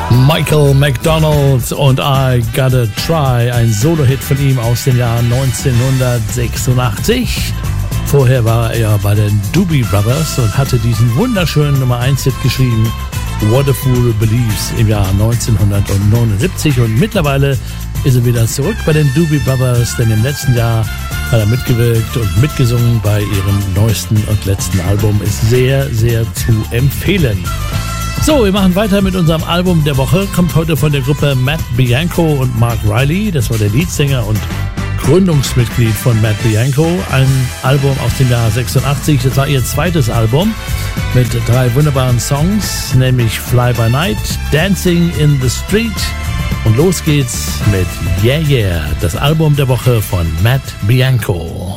Michael McDonald und I Gotta Try, ein Solo-Hit von ihm aus dem Jahr 1986. Vorher war er bei den Doobie Brothers und hatte diesen wunderschönen Nummer 1-Hit geschrieben, What a Fool Believes, im Jahr 1979. Und mittlerweile ist er wieder zurück bei den Doobie Brothers, denn im letzten Jahr hat er mitgewirkt und mitgesungen bei ihrem neuesten und letzten Album. Ist sehr, sehr zu empfehlen. So, wir machen weiter mit unserem Album der Woche. Kommt heute von der Gruppe Matt Bianco und Mark Riley. Das war der Leadsänger und Gründungsmitglied von Matt Bianco. Ein Album aus dem Jahr 86. Das war ihr zweites Album mit 3 wunderbaren Songs, nämlich Fly by Night, Dancing in the Street und los geht's mit Yeah Yeah, das Album der Woche von Matt Bianco.